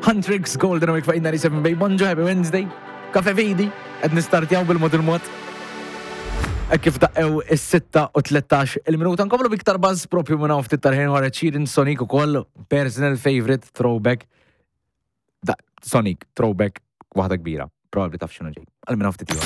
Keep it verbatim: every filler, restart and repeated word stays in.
Huntrix Golden Week fa' ninety-seven Bay Bonjo, Happy Wednesday. Kafe vidi, qed nistartjaw bil-mod il-mod. E kif daqqew is-sitta u tlettax il-minuta nkomplu biktar buzz propju minn hawn ftit tarħin wara Sheeran Sonic ukoll personal favorite throwback. Da Sonic throwback waħda kbira. Probably taf x'inhu ġej. Għal minn hawn ftit